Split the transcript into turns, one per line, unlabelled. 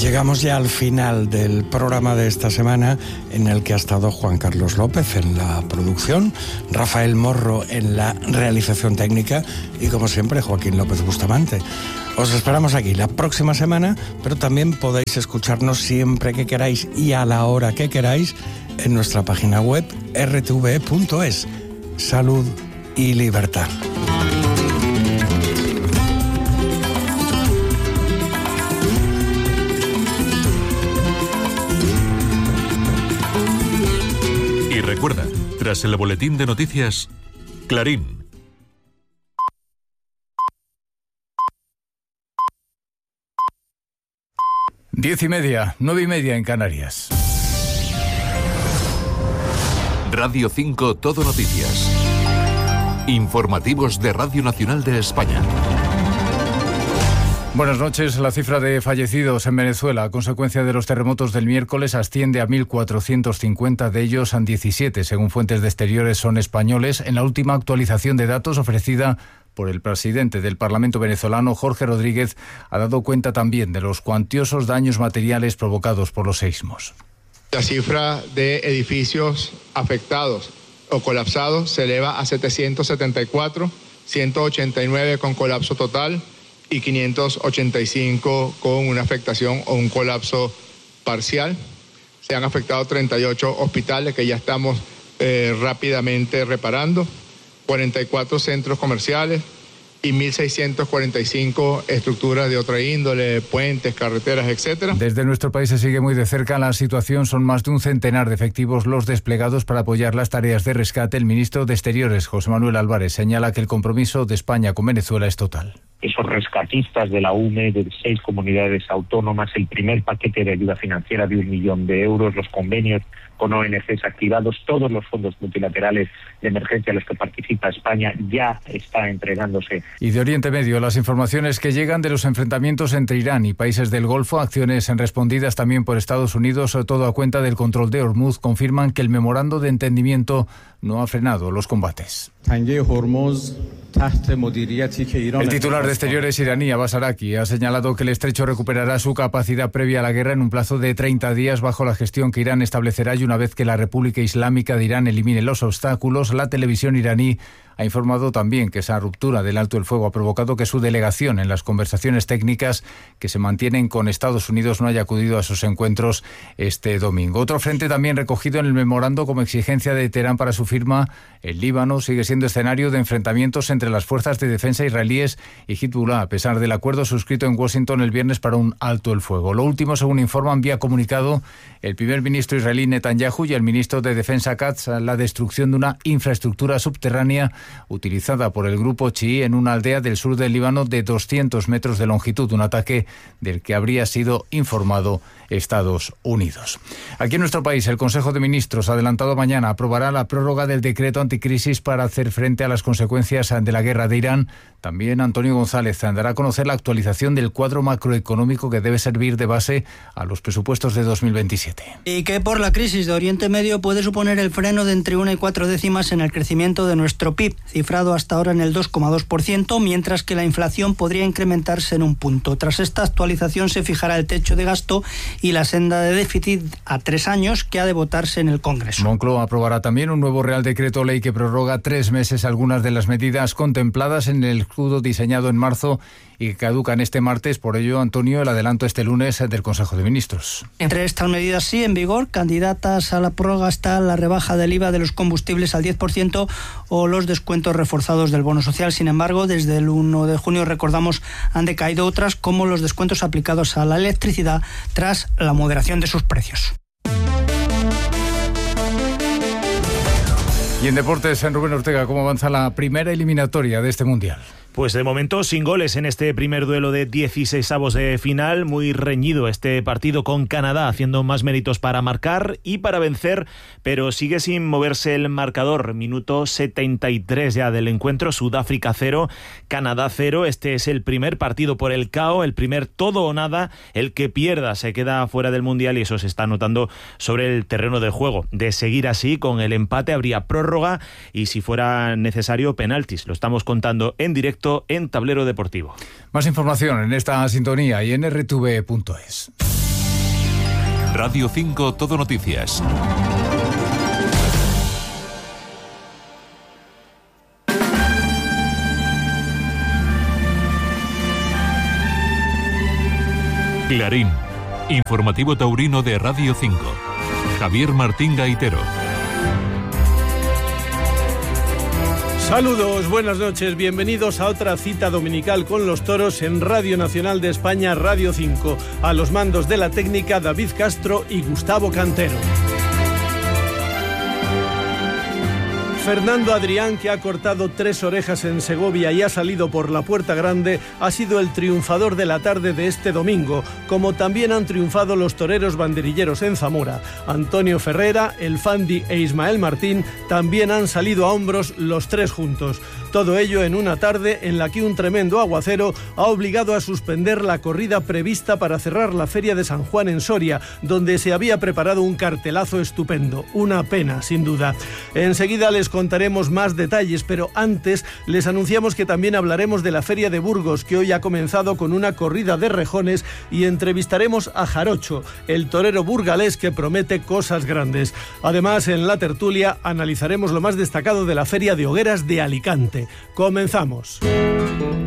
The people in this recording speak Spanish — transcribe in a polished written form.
Llegamos ya al final del programa de esta semana, en el que ha estado Juan Carlos López en la producción, Rafael Morro en la realización técnica y, como siempre, Joaquín López Bustamante. Os esperamos aquí la próxima semana, pero también podéis escucharnos siempre que queráis y a la hora que queráis en nuestra página web rtv.es. Salud y libertad.
Y recuerda, tras el boletín de noticias, Clarín.
10:30, 9:30 en Canarias.
Radio 5 Todo Noticias. Informativos de Radio Nacional de España.
Buenas noches. La cifra de fallecidos en Venezuela a consecuencia de los terremotos del miércoles asciende a 1.450, de ellos 17, según fuentes de exteriores, son españoles. En la última actualización de datos ofrecida por el presidente del Parlamento venezolano, Jorge Rodríguez, ha dado cuenta también de los cuantiosos daños materiales provocados por los seísmos.
La cifra de edificios afectados o colapsados se eleva a 774, 189 con colapso total y 585 con una afectación o un colapso parcial. Se han afectado 38 hospitales que ya estamos rápidamente reparando, 44 centros comerciales y 1.645 estructuras de otra índole, puentes, carreteras, etcétera.
Desde nuestro país se sigue muy de cerca la situación. Son más de un centenar de efectivos los desplegados para apoyar las tareas de rescate. El ministro de Exteriores, José Manuel Álvarez, señala que el compromiso de España con Venezuela es total.
Esos rescatistas de la UNE, de 6 comunidades autónomas, el primer paquete de ayuda financiera de 1 millón de euros, los convenios con ONGs activados, todos los fondos multilaterales de emergencia a los que participa España ya está entregándose.
Y de Oriente Medio, las informaciones que llegan de los enfrentamientos entre Irán y países del Golfo, acciones respondidas también por Estados Unidos, todo a cuenta del control de Hormuz, confirman que el memorando de entendimiento no ha frenado los combates. El titular de Exteriores iraní, Abbas Araqi, ha señalado que el estrecho recuperará su capacidad previa a la guerra en un plazo de 30 días bajo la gestión que Irán establecerá y una vez que la República Islámica de Irán elimine los obstáculos. La televisión iraní ha informado también que esa ruptura del alto el fuego ha provocado que su delegación en las conversaciones técnicas que se mantienen con Estados Unidos no haya acudido a sus encuentros este domingo. Otro frente también recogido en el memorando como exigencia de Teherán para su firma, el Líbano sigue siendo escenario de enfrentamientos entre las fuerzas de defensa israelíes y Hezbollah, a pesar del acuerdo suscrito en Washington el viernes para un alto el fuego. Lo último, según informan vía comunicado el primer ministro israelí Netanyahu y el ministro de Defensa Katz, la destrucción de una infraestructura subterránea utilizada por el grupo chií en una aldea del sur del Líbano de 200 metros de longitud, un ataque del que habría sido informado Estados Unidos. Aquí en nuestro país, el Consejo de Ministros, adelantado mañana, aprobará la prórroga del decreto anticrisis para hacer frente a las consecuencias de la guerra de Irán. También Antonio González dará a conocer la actualización del cuadro macroeconómico que debe servir de base a los presupuestos de 2027.
Y que por la crisis de Oriente Medio puede suponer el freno de entre 1 y 4 décimas en el crecimiento de nuestro PIB, cifrado hasta ahora en el 2,2%, mientras que la inflación podría incrementarse en 1 punto. Tras esta actualización se fijará el techo de gasto y la senda de déficit a 3 años que ha de votarse en el Congreso.
Moncloa aprobará también un nuevo Real Decreto Ley que prorroga 3 meses algunas de las medidas contempladas en el escudo diseñado en marzo y que caducan este martes. Por ello, Antonio, el adelanto este lunes del Consejo de Ministros.
Entre estas medidas sí en vigor, candidatas a la prórroga está la rebaja del IVA de los combustibles al 10% o los descuentos reforzados del bono social. Sin embargo, desde el 1 de junio, recordamos, han decaído otras como los descuentos aplicados a la electricidad tras la moderación de sus precios.
Y en deportes, en Rubén Ortega, ¿cómo avanza la primera eliminatoria de este Mundial?
Pues de momento sin goles en este primer duelo de 16avos de final, muy reñido este partido con Canadá, haciendo más méritos para marcar y para vencer, pero sigue sin moverse el marcador. Minuto 73 ya del encuentro, Sudáfrica 0, Canadá 0. Este es el primer partido por el KO, el primer todo o nada. El que pierda se queda fuera del Mundial y eso se está notando sobre el terreno de juego. De seguir así, con el empate habría prórroga y si fuera necesario penaltis. Lo estamos contando en directo en Tablero Deportivo.
Más información en esta sintonía y en rtv.es.
Radio 5 Todo Noticias. Clarín, informativo taurino de Radio 5. Javier Martín Gaitero.
Saludos, buenas noches, bienvenidos a otra cita dominical con los toros en Radio Nacional de España, Radio 5. A los mandos de la técnica, David Castro y Gustavo Cantero. Fernando Adrián, que ha cortado 3 orejas en Segovia y ha salido por la Puerta Grande, ha sido el triunfador de la tarde de este domingo, como también han triunfado los toreros banderilleros en Zamora. Antonio Ferrera, El Fandi e Ismael Martín también han salido a hombros los 3 juntos. Todo ello en una tarde en la que un tremendo aguacero ha obligado a suspender la corrida prevista para cerrar la Feria de San Juan en Soria, donde se había preparado un cartelazo estupendo. Una pena, sin duda. Enseguida les contaremos más detalles, pero antes les anunciamos que también hablaremos de la Feria de Burgos, que hoy ha comenzado con una corrida de rejones, y entrevistaremos a Jarocho, el torero burgalés que promete cosas grandes. Además, en la tertulia analizaremos lo más destacado de la Feria de Hogueras de Alicante. Comenzamos.